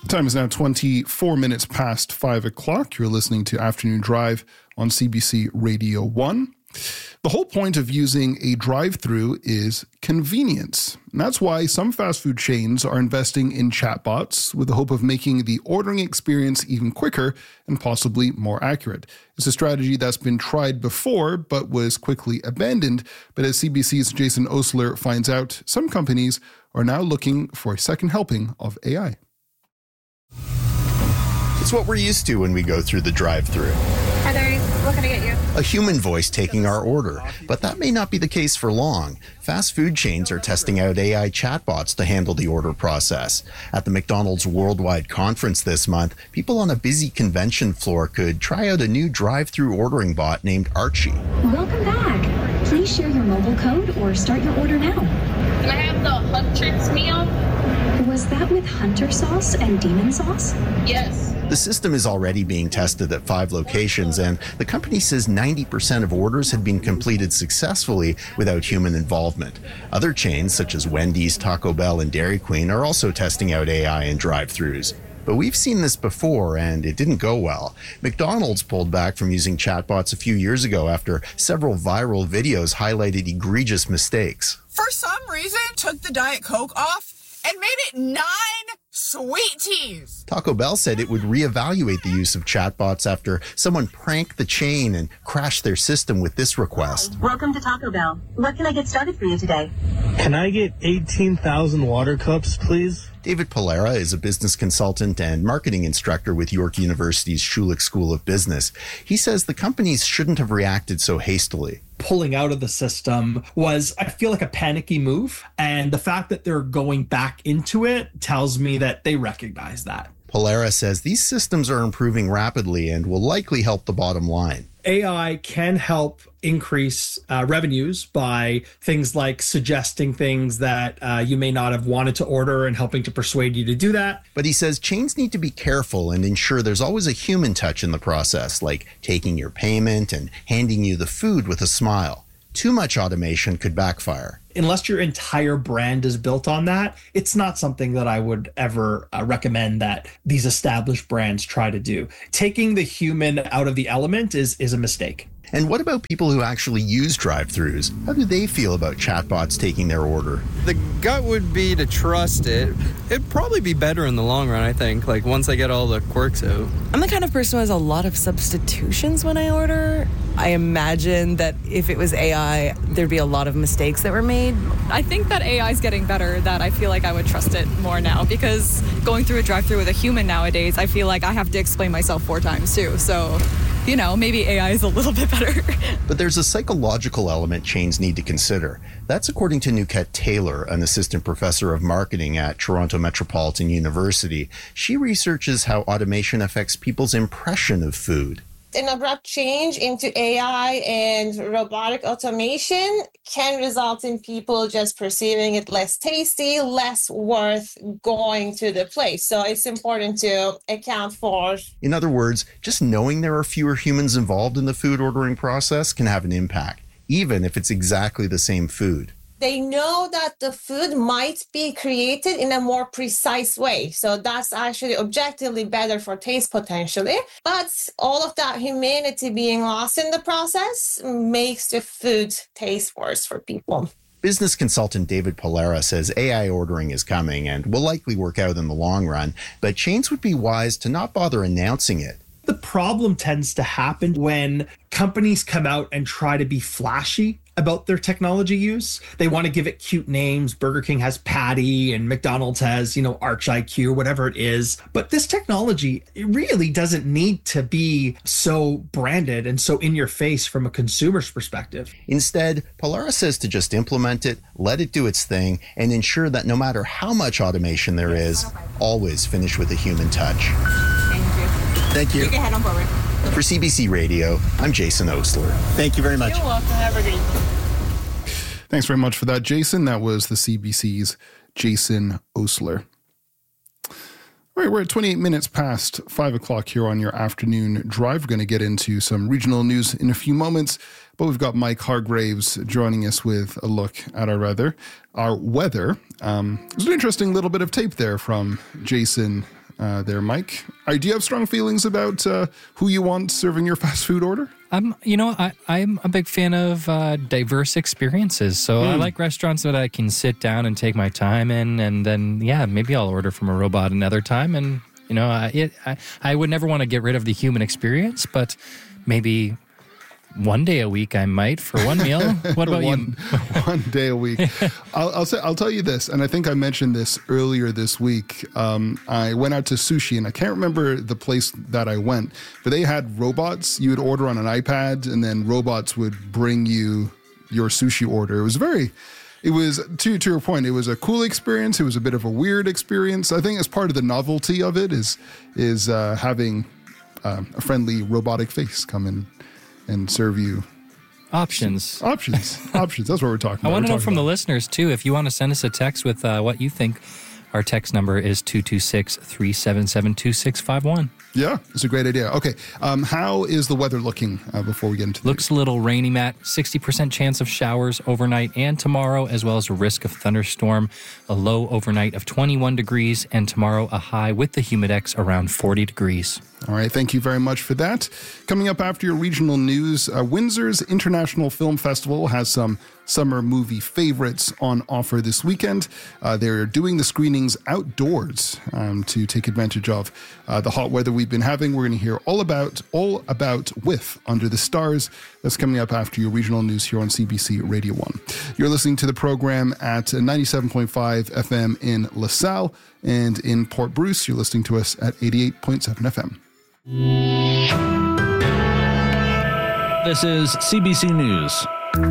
Time is now 24 minutes past 5 o'clock. You're listening to Afternoon Drive on CBC Radio 1. The whole point of using a drive-through is convenience. And that's why some fast food chains are investing in chatbots with the hope of making the ordering experience even quicker and possibly more accurate. It's a strategy that's been tried before but was quickly abandoned. But as CBC's Jason Osler finds out, some companies are now looking for a second helping of AI. It's what we're used to when we go through the drive-thru. Hi there, what can I get you? A human voice taking our order, but that may not be the case for long. Fast food chains are testing out AI chatbots to handle the order process. At the McDonald's Worldwide Conference this month, people on a busy convention floor could try out a new drive-thru ordering bot named Archie. Welcome back. Please share your mobile code or start your order now. Can I have the Huntrix meal? Was that with hunter sauce and demon sauce? Yes. The system is already being tested at 5 locations, and the company says 90% of orders had been completed successfully without human involvement. Other chains, such as Wendy's, Taco Bell, and Dairy Queen, are also testing out AI in drive-thrus. But we've seen this before, and it didn't go well. McDonald's pulled back from using chatbots a few years ago after several viral videos highlighted egregious mistakes. For some reason, took the Diet Coke off and made it 9 sweet teas. Taco Bell said it would reevaluate the use of chatbots after someone pranked the chain and crashed their system with this request. Welcome to Taco Bell. What can I get started for you today? Can I get 18,000 water cups, please? David Polera is a business consultant and marketing instructor with York University's Schulich School of Business. He says the companies shouldn't have reacted so hastily. Pulling out of the system was, I feel like, a panicky move. And the fact that they're going back into it tells me that they recognize that. Polera says these systems are improving rapidly and will likely help the bottom line. AI can help increase revenues by things like suggesting things that you may not have wanted to order and helping to persuade you to do that. But he says chains need to be careful and ensure there's always a human touch in the process, like taking your payment and handing you the food with a smile. Too much automation could backfire. Unless your entire brand is built on that, it's not something that I would ever recommend that these established brands try to do. Taking the human out of the element is a mistake. And what about people who actually use drive-thrus? How do they feel about chatbots taking their order? The gut would be to trust it. It'd probably be better in the long run, I think, like once I get all the quirks out. I'm the kind of person who has a lot of substitutions when I order. I imagine that if it was AI, there'd be a lot of mistakes that were made. I think that AI is getting better, that I feel like I would trust it more now, because going through a drive-thru with a human nowadays, I feel like I have to explain myself 4 times too. So, you know, maybe AI is a little bit better. But there's a psychological element chains need to consider. That's according to Nuket Taylor, an assistant professor of marketing at Toronto Metropolitan University. She researches how automation affects people's impression of food. An abrupt change into AI and robotic automation can result in people just perceiving it less tasty, less worth going to the place. So it's important to account for. In other words, just knowing there are fewer humans involved in the food ordering process can have an impact, even if it's exactly the same food. They know that the food might be created in a more precise way. So that's actually objectively better for taste potentially. But all of that humanity being lost in the process makes the food taste worse for people. Business consultant David Polera says AI ordering is coming and will likely work out in the long run, but chains would be wise to not bother announcing it. The problem tends to happen when companies come out and try to be flashy about their technology use. They want to give it cute names. Burger King has Patty and McDonald's has, Arch IQ, whatever it is. But this technology, it really doesn't need to be so branded and so in your face from a consumer's perspective. Instead, Polera says to just implement it, let it do its thing, and ensure that no matter how much automation there is, always finish with a human touch. Thank you. You can head on forward. For CBC Radio, I'm Jason Osler. Thank you very much. You're welcome. Have a great day. Thanks very much for that, Jason. That was the CBC's Jason Osler. All right, we're at 28 minutes past 5 o'clock here on your afternoon drive. We're going to get into some regional news in a few moments, but we've got Mike Hargraves joining us with a look at our weather. There's an interesting little bit of tape there from Jason there, Mike. Do you have strong feelings about who you want serving your fast food order? I'm a big fan of diverse experiences. So I like restaurants that I can sit down and take my time in, and then maybe I'll order from a robot another time. And I would never want to get rid of the human experience, but maybe one day a week I might for one meal. What about you? One day a week. I'll tell you this, and I think I mentioned this earlier this week. I went out to sushi, and I can't remember the place that I went, but they had robots. You would order on an iPad, and then robots would bring you your sushi order. It was to your point, it was a cool experience. It was a bit of a weird experience. I think as part of the novelty of it is having a friendly robotic face come in and serve you options. That's what we're talking about. I want to know from the listeners, too, if you want to send us a text with what you think. Our text number is 226-377-2651. Yeah, it's a great idea. Okay, how is the weather looking before we get into Looks a little rainy, Matt. 60% chance of showers overnight and tomorrow, as well as a risk of thunderstorm. A low overnight of 21 degrees, and tomorrow a high with the humidex around 40 degrees. All right, thank you very much for that. Coming up after your regional news, Windsor's International Film Festival has some summer movie favorites on offer this weekend. They're doing the screenings outdoors to take advantage of the hot weather we've been having. We're going to hear all about With Under the Stars. That's coming up after your regional news here on CBC Radio 1. You're listening to the program at 97.5 FM in LaSalle, and in Port Bruce, you're listening to us at 88.7 FM. This is CBC News.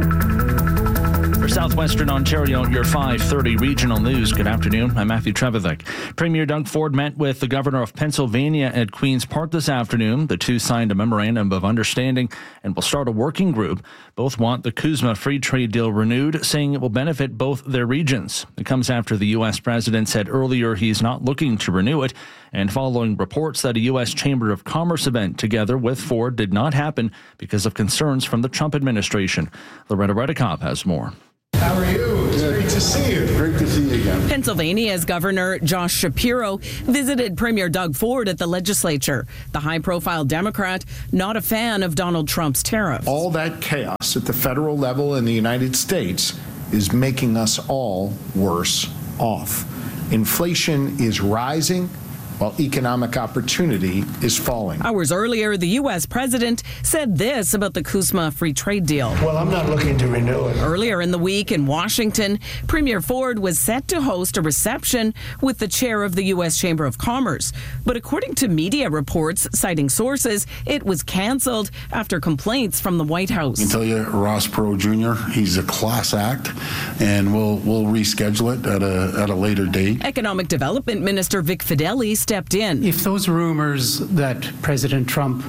For Southwestern Ontario, your 5:30 regional news. Good afternoon. I'm Matthew Trevithick. Premier Doug Ford met with the governor of Pennsylvania at Queen's Park this afternoon. The two signed a memorandum of understanding and will start a working group. Both want the CUSMA free trade deal renewed, saying it will benefit both their regions. It comes after the U.S. president said earlier he's not looking to renew it, and following reports that a U.S. Chamber of Commerce event together with Ford did not happen because of concerns from the Trump administration. Loretta Redekop has more. How are you? It's great to see you. Great to see you again. Pennsylvania's Governor Josh Shapiro visited Premier Doug Ford at the legislature. The high-profile Democrat, not a fan of Donald Trump's tariffs. All that chaos at the federal level in the United States is making us all worse off. Inflation is rising, while economic opportunity is falling. Hours earlier, the U.S. president said this about the CUSMA free trade deal. Well, I'm not looking to renew it. Earlier in the week in Washington, Premier Ford was set to host a reception with the chair of the U.S. Chamber of Commerce. But according to media reports citing sources, it was canceled after complaints from the White House. I can tell you, Ross Perot Jr., he's a class act, and we'll reschedule it at a later date. Economic Development Minister Vic Fedeli stepped in. If those rumors that President Trump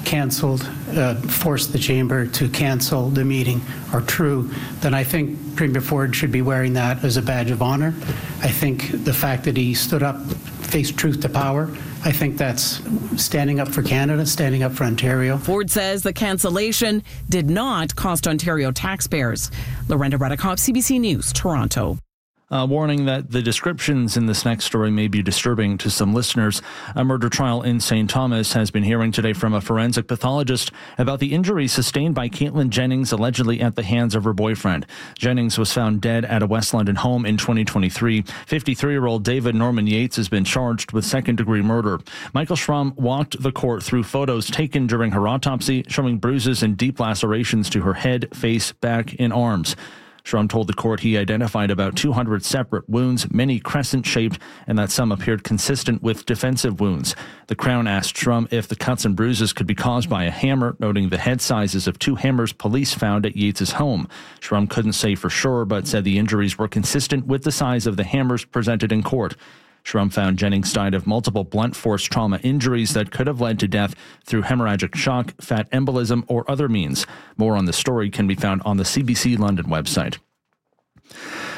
forced the chamber to cancel the meeting are true, then I think Premier Ford should be wearing that as a badge of honor. I think the fact that he stood up, faced truth to power, I think that's standing up for Canada, standing up for Ontario. Ford says the cancellation did not cost Ontario taxpayers. Loretta Redekop, CBC News, Toronto. Warning that the descriptions in this next story may be disturbing to some listeners. A murder trial in St. Thomas has been hearing today from a forensic pathologist about the injuries sustained by Caitlin Jennings, allegedly at the hands of her boyfriend. Jennings was found dead at a West London home in 2023. 53-year-old David Norman Yates has been charged with second-degree murder. Michael Schramm walked the court through photos taken during her autopsy, showing bruises and deep lacerations to her head, face, back, and arms. Schramm told the court he identified about 200 separate wounds, many crescent-shaped, and that some appeared consistent with defensive wounds. The Crown asked Schramm if the cuts and bruises could be caused by a hammer, noting the head sizes of two hammers police found at Yates' home. Schramm couldn't say for sure, but said the injuries were consistent with the size of the hammers presented in court. Schramm found Jennings died of multiple blunt force trauma injuries that could have led to death through hemorrhagic shock, fat embolism, or other means. More on the story can be found on the CBC London website.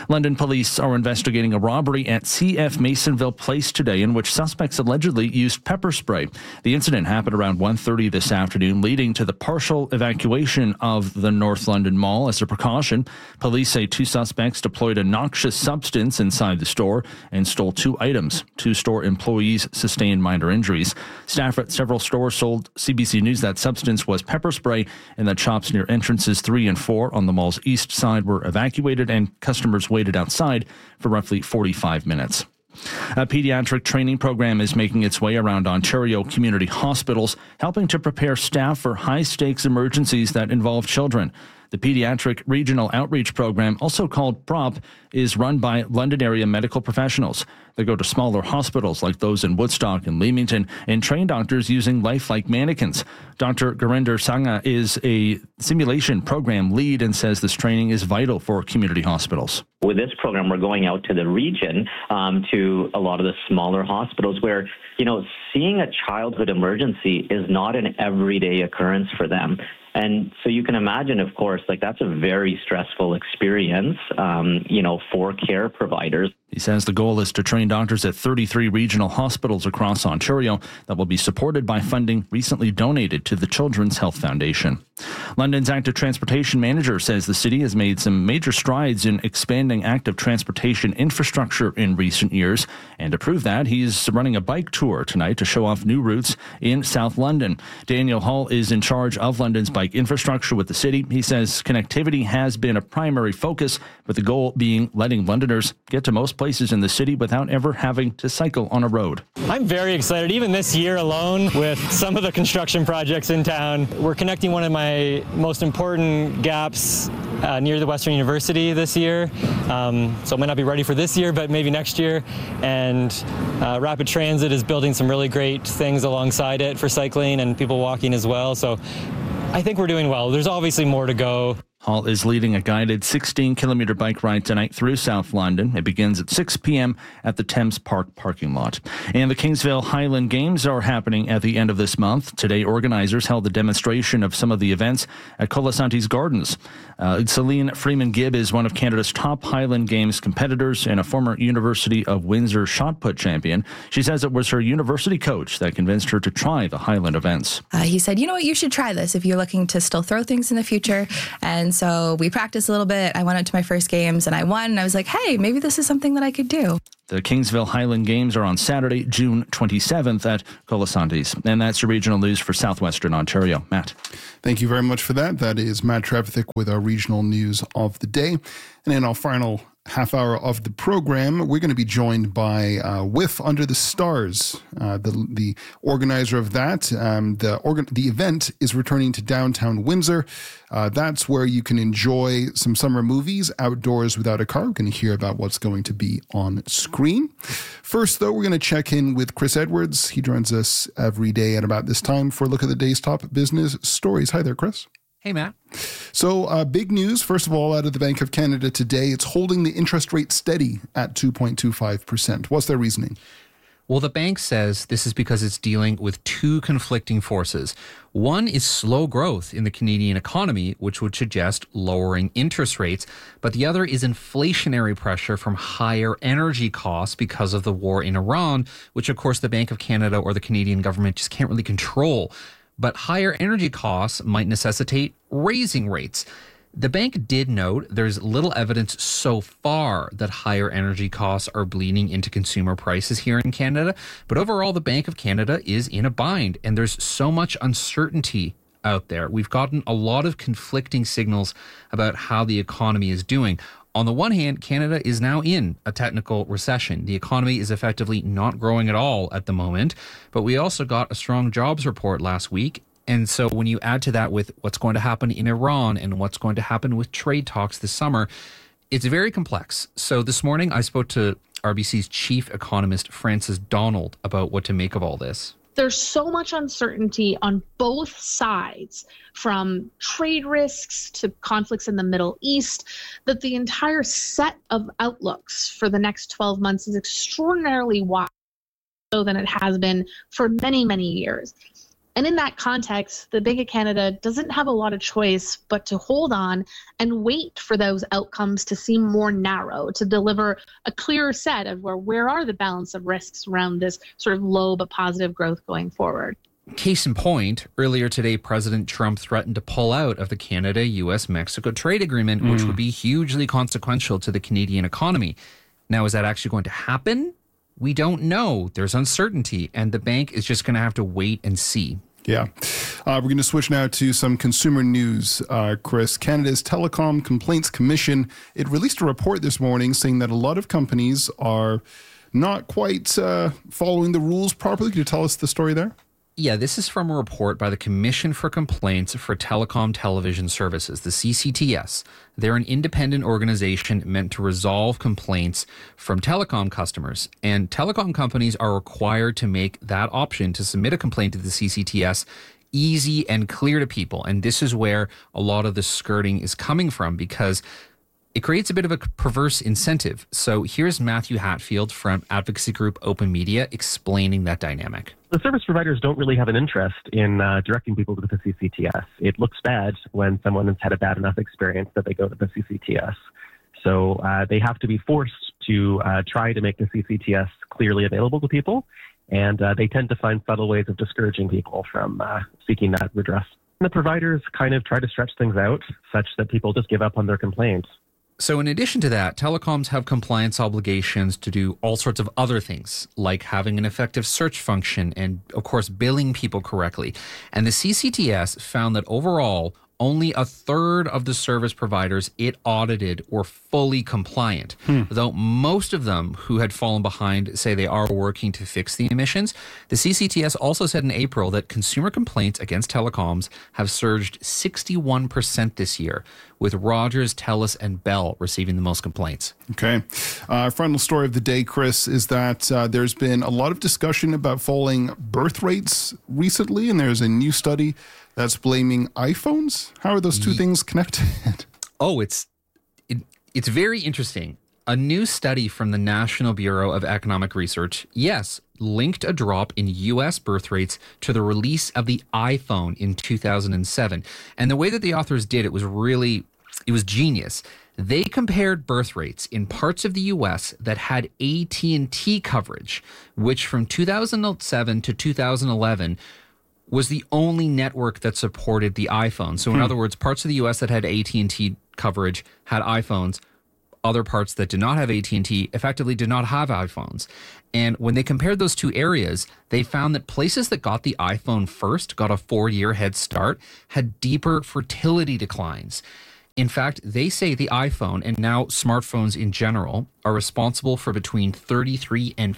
London police are investigating a robbery at CF Masonville Place today in which suspects allegedly used pepper spray. The incident happened around 1:30 this afternoon, leading to the partial evacuation of the North London Mall as a precaution. Police say 2 suspects deployed a noxious substance inside the store and stole 2 items. 2 store employees sustained minor injuries. Staff at several stores told CBC News that substance was pepper spray and that shops near entrances 3 and 4 on the mall's east side were evacuated and customers waited outside for roughly 45 minutes. A pediatric training program is making its way around Ontario community hospitals, helping to prepare staff for high-stakes emergencies that involve children. The Pediatric Regional Outreach Program, also called PROP, is run by London area medical professionals. They go to smaller hospitals like those in Woodstock and Leamington and train doctors using lifelike mannequins. Dr. Gurinder Sangha is a simulation program lead and says this training is vital for community hospitals. With this program, we're going out to the region, to a lot of the smaller hospitals where, seeing a childhood emergency is not an everyday occurrence for them. And so you can imagine, of course, that's a very stressful experience, for care providers. He says the goal is to train doctors at 33 regional hospitals across Ontario that will be supported by funding recently donated to the Children's Health Foundation. London's active transportation manager says the city has made some major strides in expanding active transportation infrastructure in recent years. And to prove that, he's running a bike tour tonight to show off new routes in South London. Daniel Hall is in charge of London's bike infrastructure with the city. He says connectivity has been a primary focus, with the goal being letting Londoners get to most places in the city without ever having to cycle on a road. I'm very excited. Even this year alone, with some of the construction projects in town, we're connecting one of my most important gaps near the Western University this year. So it might not be ready for this year, but maybe next year. And Rapid Transit is building some really great things alongside it for cycling and people walking as well. So I think we're doing well. There's obviously more to go. Hall is leading a guided 16-kilometer bike ride tonight through South London. It begins at 6 p.m. at the Thames Park parking lot. And the Kingsville Highland Games are happening at the end of this month. Today, organizers held a demonstration of some of the events at Colasanti's Gardens. Celine Freeman-Gibb is one of Canada's top Highland Games competitors and a former University of Windsor shot put champion. She says it was her university coach that convinced her to try the Highland events. He said, you know what, you should try this if you're looking to still throw things in the future. And so we practiced a little bit. I went out to my first games and I won. And I was like, hey, maybe this is something that I could do. The Kingsville Highland Games are on Saturday, June 27th at Colasanti's. And that's your regional news for southwestern Ontario. Matt. Thank you very much for that. That is Matt Trevithick with our regional news of the day. And in our final half hour of the program, we're going to be joined by Whiff Under the Stars, the organizer of that. The event is returning to downtown Windsor. That's where you can enjoy some summer movies outdoors without a car. We're going to hear about what's going to be on screen. First, though, we're going to check in with Chris Edwards. He joins us every day at about this time for a look at the day's top business stories. Hi there, Chris. Hey, Matt. So big news, first of all, out of the Bank of Canada today. It's holding the interest rate steady at 2.25%. What's their reasoning? Well, the bank says this is because it's dealing with two conflicting forces. One is slow growth in the Canadian economy, which would suggest lowering interest rates. But the other is inflationary pressure from higher energy costs because of the war in Iran, which, of course, the Bank of Canada or the Canadian government just can't really control. But higher energy costs might necessitate raising rates. The bank did note there's little evidence so far that higher energy costs are bleeding into consumer prices here in Canada. But overall, the Bank of Canada is in a bind, and there's so much uncertainty out there. We've gotten a lot of conflicting signals about how the economy is doing. On the one hand, Canada is now in a technical recession. The economy is effectively not growing at all at the moment, but we also got a strong jobs report last week. And so when you add to that with what's going to happen in Iran and what's going to happen with trade talks this summer, it's very complex. So this morning I spoke to RBC's chief economist, Frances Donald, about what to make of all this. There's so much uncertainty on both sides, from trade risks to conflicts in the Middle East, that the entire set of outlooks for the next 12 months is extraordinarily wide, so than it has been for many, many years. And in that context, the Bank of Canada doesn't have a lot of choice but to hold on and wait for those outcomes to seem more narrow, to deliver a clearer set of where are the balance of risks around this sort of low but positive growth going forward. Case in point, earlier today, President Trump threatened to pull out of the Canada-US-Mexico trade agreement, which would be hugely consequential to the Canadian economy. Now, is that actually going to happen? We don't know. There's uncertainty, and the bank is just going to have to wait and see. Yeah. We're going to switch now to some consumer news, Chris. Canada's Telecom Complaints Commission, it released a report this morning saying that a lot of companies are not quite following the rules properly. Could you tell us the story there? Yeah, this is from a report by the Commission for Complaints for Telecom Television Services, the CCTS. They're an independent organization meant to resolve complaints from telecom customers. And telecom companies are required to make that option to submit a complaint to the CCTS easy and clear to people. And this is where a lot of the skirting is coming from, because it creates a bit of a perverse incentive. So here's Matthew Hatfield from advocacy group Open Media explaining that dynamic. The service providers don't really have an interest in directing people to the CCTS. It looks bad when someone has had a bad enough experience that they go to the CCTS. So they have to be forced to try to make the CCTS clearly available to people. And they tend to find subtle ways of discouraging people from seeking that redress. The providers kind of try to stretch things out such that people just give up on their complaints. So in addition to that, telecoms have compliance obligations to do all sorts of other things, like having an effective search function and, of course, billing people correctly. And the CCTS found that overall, only a third of the service providers it audited were fully compliant, though most of them who had fallen behind say they are working to fix the emissions. The CCTS also said in April that consumer complaints against telecoms have surged 61% this year, with Rogers, TELUS, and Bell receiving the most complaints. Okay. Our final story of the day, Chris, is that there's been a lot of discussion about falling birth rates recently, and there's a new study that's blaming iPhones. How are those two things connected? Oh, it's very interesting. A new study from the National Bureau of Economic Research, linked a drop in U.S. birth rates to the release of the iPhone in 2007. And the way that the authors did it was genius. They compared birth rates in parts of the U.S. that had AT&T coverage, which from 2007 to 2011 was the only network that supported the iPhone. So in other words, parts of the US that had AT&T coverage had iPhones. Other parts that did not have AT&T effectively did not have iPhones. And when they compared those two areas, they found that places that got the iPhone first, got a 4-year head start, had deeper fertility declines. In fact, they say the iPhone, and now smartphones in general, are responsible for between 33 and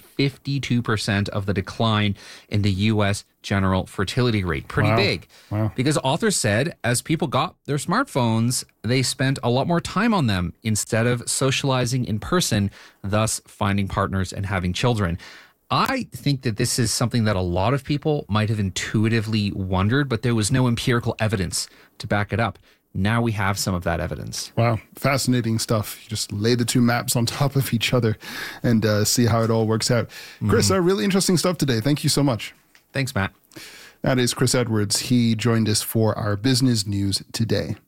52% of the decline in the U.S. general fertility rate. Pretty big. Wow. Because authors said as people got their smartphones, they spent a lot more time on them instead of socializing in person, thus finding partners and having children. I think that this is something that a lot of people might have intuitively wondered, but there was no empirical evidence to back it up. Now we have some of that evidence. Wow. Fascinating stuff. You just lay the two maps on top of each other and see how it all works out. Chris, really interesting stuff today. Thank you so much. Thanks, Matt. That is Chris Edwards. He joined us for our business news today.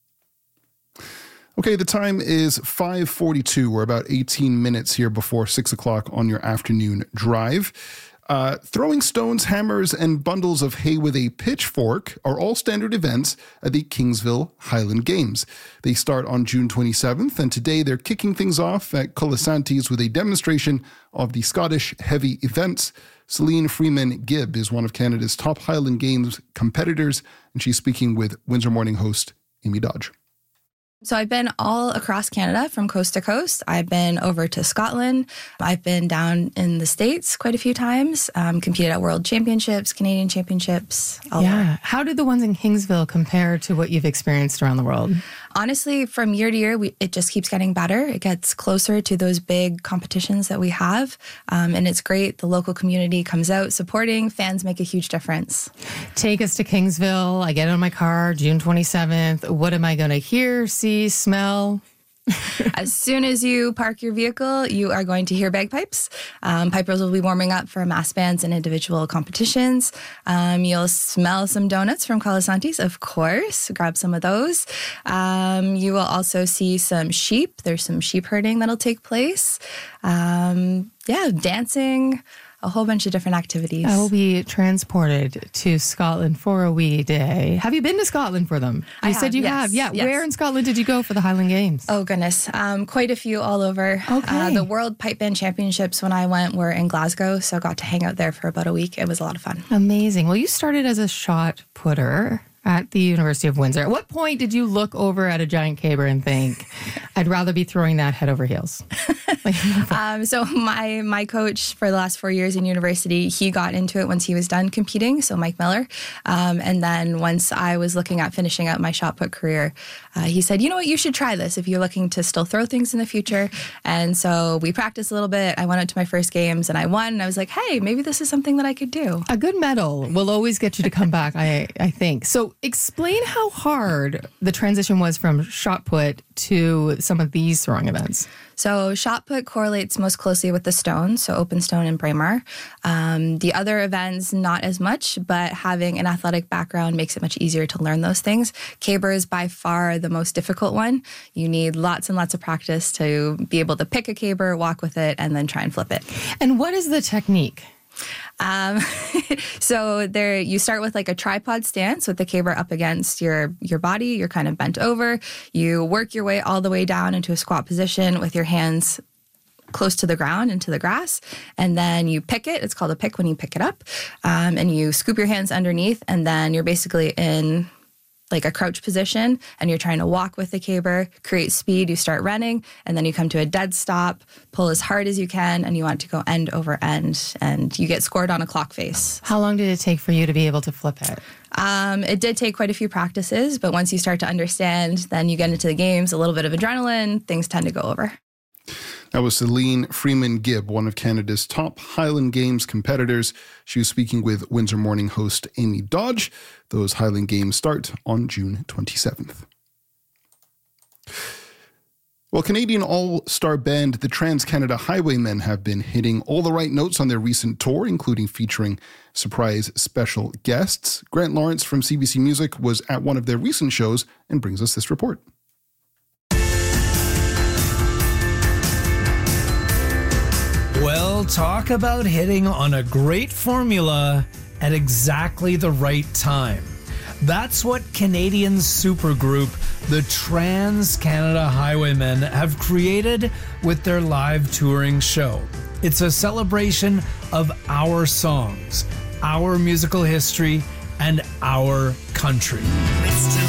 Okay, the time is 5:42. We're about 18 minutes here before 6 o'clock on your afternoon drive. Throwing stones, hammers, and bundles of hay with a pitchfork are all standard events at the Kingsville Highland Games. They start on June 27th, and today they're kicking things off at Colasantes with a demonstration of the Scottish heavy events. Celine Freeman-Gibb is one of Canada's top Highland Games competitors, and she's speaking with Windsor Morning host Amy Dodge. So I've been all across Canada from coast to coast. I've been over to Scotland. I've been down in the States quite a few times, competed at World Championships, Canadian Championships. Yeah. How do the ones in Kingsville compare to what you've experienced around the world? Honestly, from year to year, it just keeps getting better. It gets closer to those big competitions that we have. And it's great. The local community comes out supporting. Fans make a huge difference. Take us to Kingsville. I get in my car, June 27th. What am I going to hear, see, smell? As soon as you park your vehicle, you are going to hear bagpipes. Pipers will be warming up for mass bands and individual competitions. You'll smell some donuts from Colasantis, of course. Grab some of those. You will also see some sheep. There's some sheep herding that'll take place. Dancing. A whole bunch of different activities. I will be transported to Scotland for a wee day. Have you been to Scotland for them? You said you have. Yeah. Yes. Where in Scotland did you go for the Highland Games? Oh, goodness. Quite a few all over. Okay. The World Pipe Band Championships when I went were in Glasgow, so I got to hang out there for about a week. It was a lot of fun. Amazing. Well, you started as a shot putter at the University of Windsor. At what point did you look over at a giant caber and think, I'd rather be throwing that head over heels? So my coach for the last 4 years in university, he got into it once he was done competing, so Mike Miller. And then once I was looking at finishing up my shot put career, he said, you know what, you should try this if you're looking to still throw things in the future. And so we practiced a little bit. I went out to my first games and I won. And I was like, hey, maybe this is something that I could do. A good medal will always get you to come back, I think. So explain how hard the transition was from shot put to some of these throwing events. So shot put correlates most closely with the stone, so open stone and Braemar. The other events, not as much, but having an athletic background makes it much easier to learn those things. Caber is by far the most difficult one. You need lots and lots of practice to be able to pick a caber, walk with it, and then try and flip it. And what is the technique? So there, you start with like a tripod stance with the caber up against your body. You're kind of bent over. You work your way all the way down into a squat position with your hands close to the ground into the grass, and then you pick it. It's called a pick when you pick it up, and you scoop your hands underneath, and then you're basically in like a crouch position, and you're trying to walk with the caber, create speed. You start running, and then you come to a dead stop, pull as hard as you can, and you want to go end over end, and you get scored on a clock face. How long did it take for you to be able to flip it? It did take quite a few practices, but once you start to understand, then you get into the games, a little bit of adrenaline, things tend to go over. That was Celine Freeman-Gibb, one of Canada's top Highland Games competitors. She was speaking with Windsor Morning host Amy Dodge. Those Highland Games start on June 27th. Well, Canadian all-star band the Trans-Canada Highwaymen have been hitting all the right notes on their recent tour, including featuring surprise special guests. Grant Lawrence from CBC Music was at one of their recent shows and brings us this report. Well, talk about hitting on a great formula at exactly the right time. That's what Canadian supergroup, the Trans-Canada Highwaymen, have created with their live touring show. It's a celebration of our songs, our musical history, and our country.